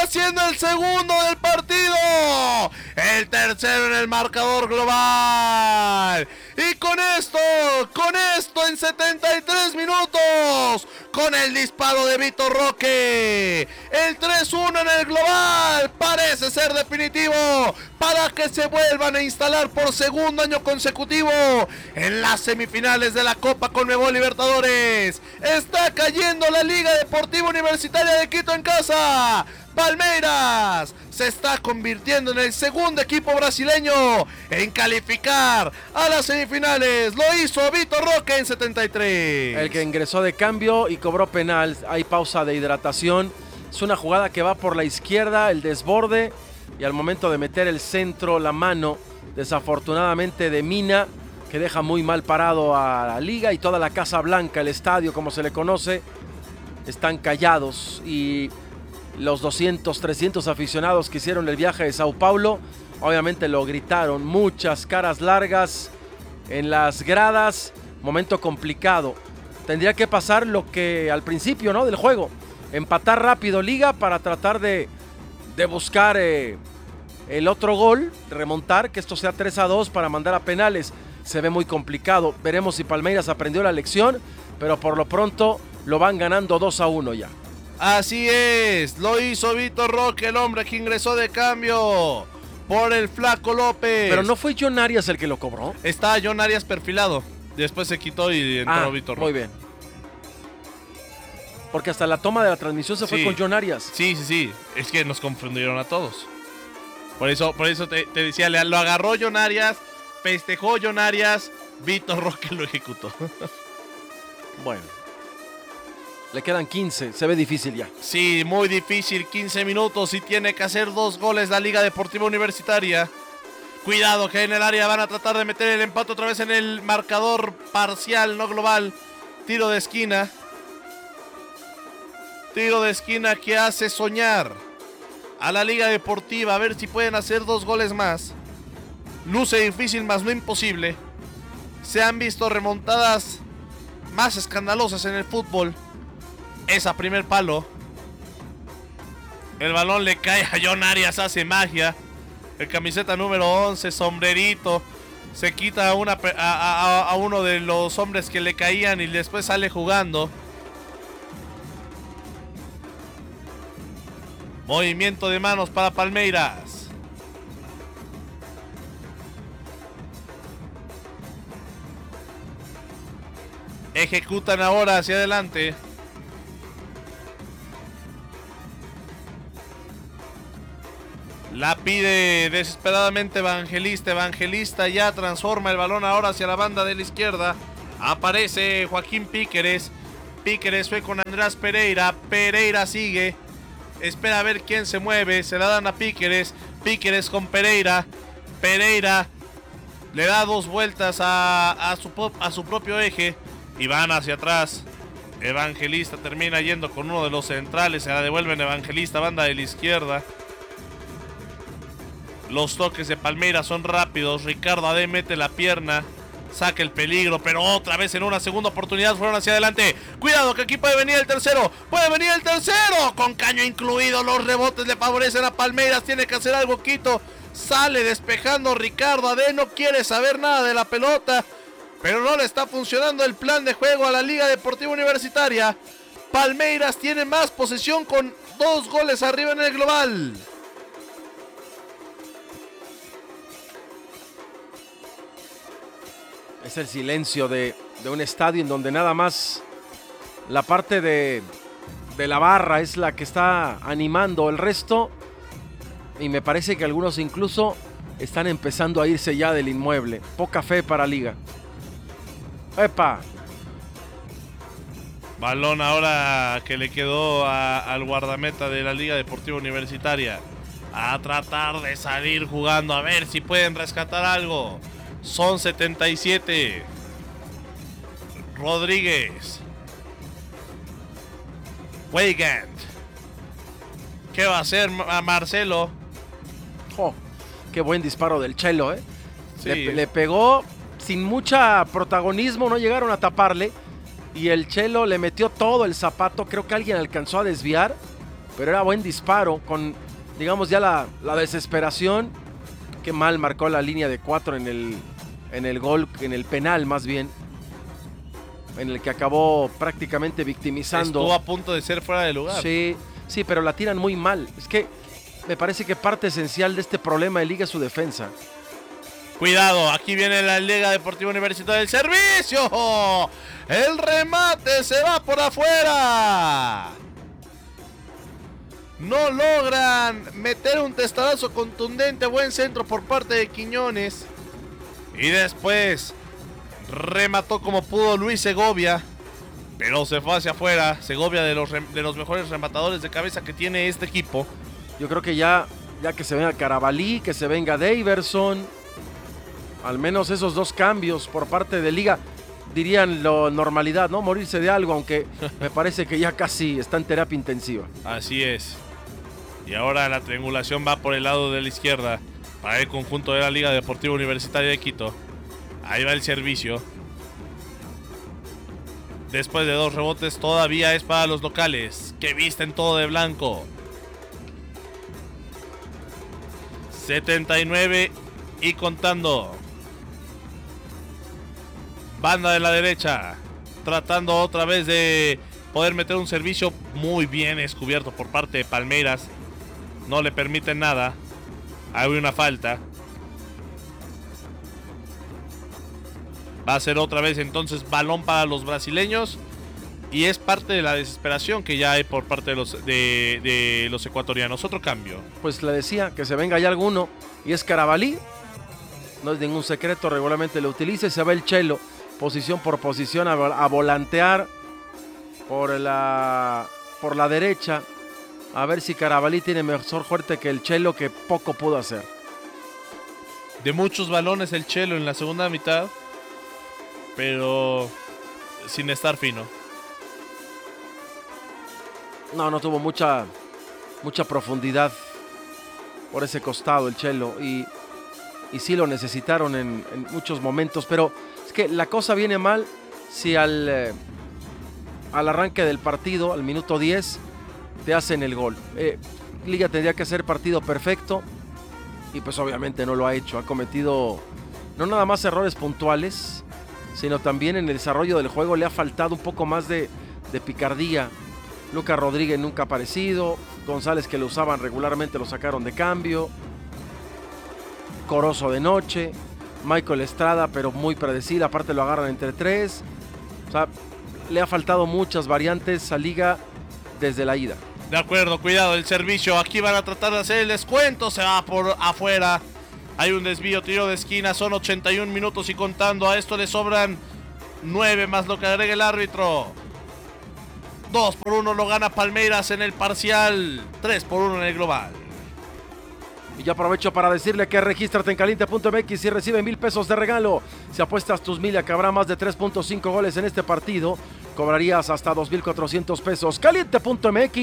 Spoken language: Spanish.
haciendo el segundo del partido, el tercero en el marcador global. Y con esto en 73 minutos, con el disparo de Vitor Roque, el 3-1 en el global parece ser definitivo para que se vuelvan a instalar por segundo año consecutivo en las semifinales de la Copa Conmebol Libertadores. Está cayendo la Liga Deportiva Universitaria de Quito en casa. Palmeiras se está convirtiendo en el segundo equipo brasileño en calificar a las semifinales. Lo hizo Vitor Roque en 73. El que ingresó de cambio y cobró penal. Hay pausa de hidratación. Es una jugada que va por la izquierda, el desborde, y al momento de meter el centro, la mano, desafortunadamente de Mina, que deja muy mal parado a la Liga y toda la Casa Blanca, el estadio como se le conoce, están callados. Y los 200, 300 aficionados que hicieron el viaje de Sao Paulo, obviamente lo gritaron, muchas caras largas en las gradas, momento complicado. Tendría que pasar lo que al principio, ¿no?, del juego, empatar rápido Liga para tratar de buscar el otro gol, remontar, que esto sea 3-2 para mandar a penales. Se ve muy complicado, veremos si Palmeiras aprendió la lección, pero por lo pronto lo van ganando 2-1 ya. Así es, lo hizo Vitor Roque, el hombre que ingresó de cambio por el Flaco López. Pero no fue John Arias el que lo cobró. Estaba John Arias perfilado, después se quitó y entró Vitor Roque. Muy bien. Porque hasta la toma de la transmisión se fue con John Arias. Sí, es que nos confundieron a todos. Por eso te decía, lo agarró John Arias, festejó John Arias, Vitor Roque lo ejecutó. Bueno. Le quedan 15, se ve difícil ya. Sí, muy difícil, 15 minutos y tiene que hacer 2 goles la Liga Deportiva Universitaria. Cuidado que en el área van a tratar de meter el empate otra vez en el marcador parcial, no global. Tiro de esquina. Tiro de esquina que hace soñar a la Liga Deportiva, a ver si pueden hacer 2 goles más. Luce difícil, más no imposible. Se han visto remontadas más escandalosas en el fútbol. Esa primer palo. El balón le cae a John Arias, hace magia. El camiseta número 11, sombrerito. Se quita a uno de los hombres que le caían y después sale jugando. Movimiento de manos para Palmeiras. Ejecutan ahora hacia adelante. La pide desesperadamente Evangelista. Evangelista ya transforma el balón ahora hacia la banda de la izquierda. Aparece Joaquín Píqueres. Píqueres fue con Andrés Pereira. Pereira sigue. Espera a ver quién se mueve. Se la dan a Píqueres. Píqueres con Pereira. Pereira le da 2 vueltas a su propio eje. Y van hacia atrás. Evangelista termina yendo con uno de los centrales. Se la devuelven Evangelista, banda de la izquierda. Los toques de Palmeiras son rápidos. Ricardo Ade mete la pierna. Saca el peligro, pero otra vez en una segunda oportunidad fueron hacia adelante. Cuidado que aquí puede venir el tercero. Puede venir el tercero. Con caño incluido. Los rebotes le favorecen a Palmeiras. Tiene que hacer algo Quito. Sale despejando Ricardo Ade. No quiere saber nada de la pelota. Pero no le está funcionando el plan de juego a la Liga Deportiva Universitaria. Palmeiras tiene más posesión con 2 goles arriba en el global. Es el silencio de un estadio en donde nada más la parte de la barra es la que está animando. El resto, y me parece que algunos incluso están empezando a irse ya del inmueble. Poca fe para Liga. ¡Epa! Balón ahora que le quedó al guardameta de la Liga Deportiva Universitaria. A tratar de salir jugando, a ver si pueden rescatar algo. Son 77. Rodríguez. Weigand. ¿Qué va a hacer Marcelo? Oh, qué buen disparo del Chelo, ¿eh? Sí. Le pegó sin mucha protagonismo, no llegaron a taparle. Y el Chelo le metió todo el zapato. Creo que alguien alcanzó a desviar. pero era buen disparo con, digamos, ya la desesperación. Qué mal marcó la línea de 4 en el gol, en el penal más bien, en el que acabó prácticamente victimizando. Estuvo a punto de ser fuera de lugar. Sí, pero la tiran muy mal. Es que me parece que parte esencial de este problema de Liga es su defensa. Cuidado, aquí viene la Liga Deportiva Universitaria del servicio. El remate se va por afuera. No logran meter un testarazo contundente. Buen centro por parte de Quiñones. Y después remató como pudo Luis Segovia, pero se fue hacia afuera. Segovia de los mejores rematadores de cabeza que tiene este equipo. Yo creo que ya que se venga Carabalí, que se venga Daverson, al menos esos dos cambios por parte de Liga, dirían la normalidad, ¿no? Morirse de algo, aunque me parece que ya casi está en terapia intensiva. Así es. Y ahora la triangulación va por el lado de la izquierda para el conjunto de la Liga Deportiva Universitaria de Quito. Ahí va el servicio. Después de 2 rebotes todavía es para los locales, que visten todo de blanco. 79 y contando. Banda de la derecha, tratando otra vez de poder meter un servicio muy bien descubierto por parte de Palmeiras. No le permiten nada. Hay una falta. Va a ser otra vez entonces balón para los brasileños. Y es parte de la desesperación que ya hay por parte de los ecuatorianos. Otro cambio. Pues le decía que se venga ya alguno. Y es Carabalí. No es ningún secreto, regularmente lo utiliza. Y se va el Chelo, posición por posición, a volantear por la derecha. A ver si Carabalí tiene mejor suerte que el Chelo, que poco pudo hacer. De muchos balones el Chelo en la segunda mitad, pero sin estar fino. No tuvo mucha profundidad por ese costado el Chelo. Y sí lo necesitaron en muchos momentos. Pero es que la cosa viene mal si al arranque del partido, al minuto 10, te hacen el gol. Liga tendría que hacer partido perfecto y pues obviamente no lo ha hecho. Ha cometido no nada más errores puntuales, sino también en el desarrollo del juego le ha faltado un poco más de picardía. Lucas Rodríguez nunca ha aparecido. González, que lo usaban regularmente, lo sacaron de cambio. Corozo de noche. Michael Estrada, pero muy predecible. Aparte lo agarran entre 3. O sea, le ha faltado muchas variantes a Liga desde la ida. De acuerdo, cuidado el servicio. Aquí van a tratar de hacer el descuento. Se va por afuera. Hay un desvío, tiro de esquina. Son 81 minutos y contando. A esto le sobran 9 más lo que agrega el árbitro. 2-1 lo gana Palmeiras en el parcial. 3-1 en el global. Y yo aprovecho para decirle que regístrate en caliente.mx y recibe 1,000 pesos de regalo. Si apuestas tus 1,000 que habrá más de 3.5 goles en este partido, cobrarías hasta 2,400 pesos. Caliente.mx.